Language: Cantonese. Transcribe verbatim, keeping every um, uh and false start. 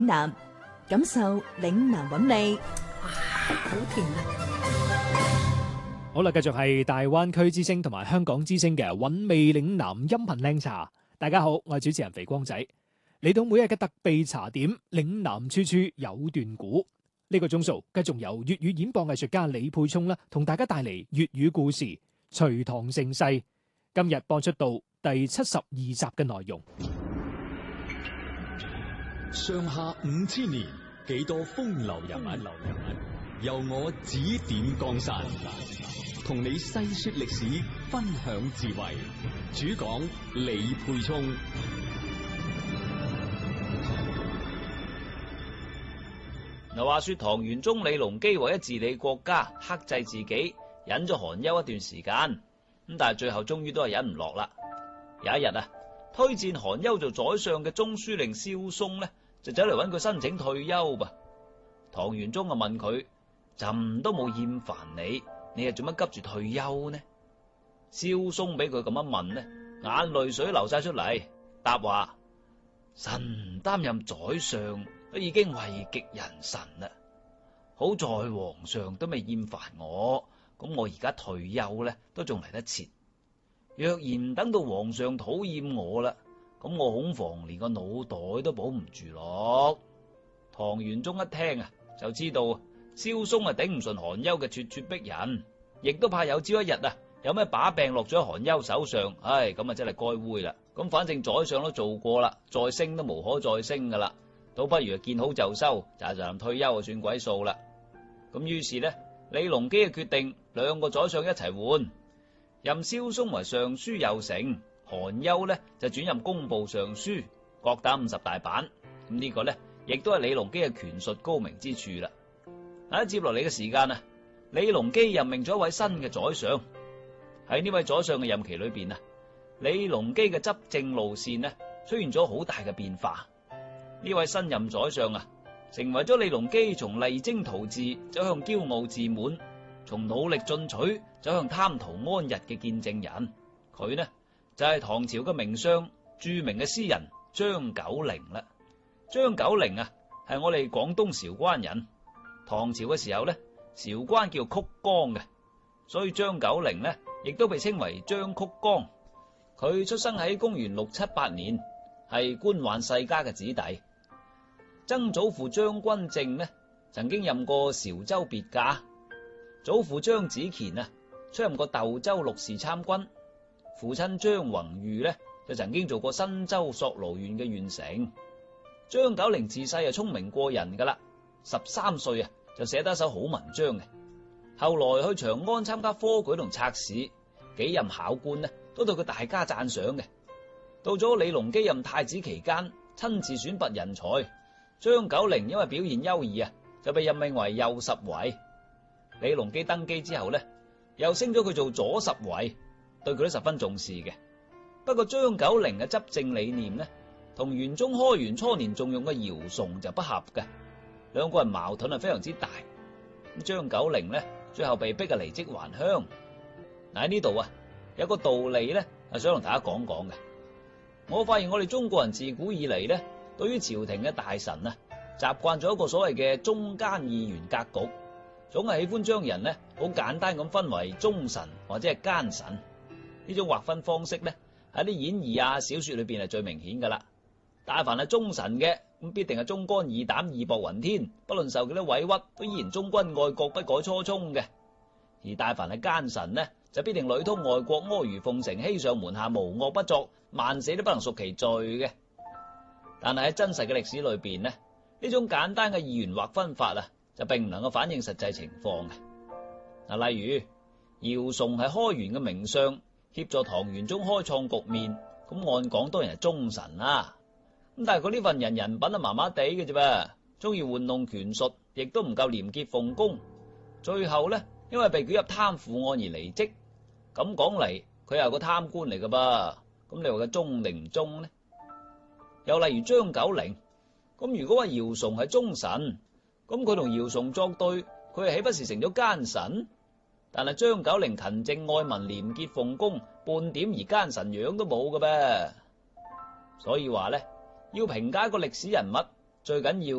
南，感受嶺南韻味。 哇，好甜啊！ 好啦，繼續係大灣區之聲同埋香港之聲嘅韻味嶺南音頻靚茶。大家好，我係主持人肥光仔。嚟到每日嘅特備茶點，嶺南處處有段古。呢、這個鐘數繼續由粵語演播藝術家李沛聰啦，同大家帶嚟粵語故事《隋唐盛世》。今日播出到第七十二集嘅內容。 上下五千年，幾多風流人物，由我指點江山，同你細說歷史，分享智慧。主講李沛聰。 嗱，話說唐玄宗李隆基為咗治理國家，克制自己，忍咗寒幽一段時間，咁但係最後終於都係忍唔落啦。有一日啊，推薦寒幽做宰相嘅中書令蕭嵩呢，就走嚟揾佢申請退休噃。唐玄宗啊問佢：朕都冇厭煩你，你又做乜急住退休呢？蕭嵩俾佢咁樣問呢，眼淚水流晒出嚟，答話：臣擔任宰相都已經位極人臣啦，好在皇上都未厭煩我，咁我而家退休呢都仲嚟得切。若然等到皇上討厭我啦，咁我恐防連個腦袋都保唔住咯。唐玄宗一聽啊，就知道蕭嵩啊頂唔順寒幽嘅咄咄逼人，亦都怕有朝一日啊有咩把柄落咗喺寒幽手上，唉，咁啊真係該煨啦。咁反正宰相都做過啦，再升都無可再升噶啦，倒不如見好就收，就就退休就算鬼數啦。咁於是呢，李隆基嘅決定兩個宰相一齊換。任蕭嵩為尚書右丞，寒幽呢就轉任工部尚書，各打五十大板。咁呢個呢，亦都係李隆基嘅權術高明之處啦。喺接落嚟嘅時間啊，李隆基任命咗一位新嘅宰相。喺呢位宰相嘅任期裏邊啊，李隆基嘅執政路線呢出現咗好大嘅變化。呢位新任宰相啊，成為咗李隆基從勵精圖治走向驕傲自滿，從努力進取走向貪圖安逸嘅見證人。佢呢就係、是、唐朝嘅名相，著名嘅詩人張九齡啦。張九齡啊係我哋廣東韶關人。唐朝嘅時候呢，韶關叫曲江嘅，所以張九齡呢亦都被稱為張曲江。佢出生喺公元六七八年，係官宦世家嘅子弟。曾祖父張君正呢曾經任過韶州別駕。祖父張子虔啊，出任過竇州陸氏參軍；父親張宏豫呢，就曾經做過新州索盧縣嘅縣丞。張九齡自細係聰明過人噶啦，十三歲啊就寫得一手好文章嘅。後來去長安參加科舉同測試，幾任考官呢都對佢大加讚賞嘅。到咗李隆基任太子期間，親自選拔人才，張九齡因為表現優異啊，就被任命為右拾遺。李隆基登基之後呢，又升咗佢做左拾遺，對佢都十分重視嘅。不過張九齡嘅執政理念呢，同玄宗開元初年重用嘅姚崇就不合嘅，兩個人矛盾係非常之大。咁張九齡呢，最後被逼啊離職還鄉。嗱，喺呢度啊，有個道理呢，係想同大家講講嘅。我發現我哋中國人自古以嚟呢，對於朝廷嘅大臣啊，習慣咗一個所謂嘅中間議員格局。總係喜歡將人呢好簡單咁分為忠臣或者係奸臣，呢種劃分方式呢喺啲演義啊小說裏邊係最明顯噶啦。但凡係忠臣嘅，咁必定係忠肝義膽義薄雲天，不論受幾多委屈都依然忠君愛國不改初衷嘅。而但凡係奸臣呢，就必定裏通外國，阿諛奉承，欺上瞞下，無惡不作，萬死都不能贖其罪嘅。但係喺真實嘅歷史裏邊呢，呢種簡單嘅議員劃分法啊，就並唔能夠反映實際情況嘅。嗱，例如姚崇係開元嘅名相，協助唐玄宗開創局面，咁按講當然係忠臣啦。咁但係佢呢份人人品啊麻麻地嘅啫噃，中意玩弄權術，亦都唔夠廉潔奉公。最後呢，因為被捲入貪腐案而離職。咁講嚟，佢又係個貪官嚟噶噃。咁你話佢忠定唔忠呢？又例如張九齡，咁如果話姚崇係忠臣，咁佢同姚崇作對，佢係豈不是成咗奸臣？但係張九齡勤政愛民、廉潔奉公，半點而奸臣樣都冇嘅噃。所以話呢，要評價一個歷史人物， 最緊要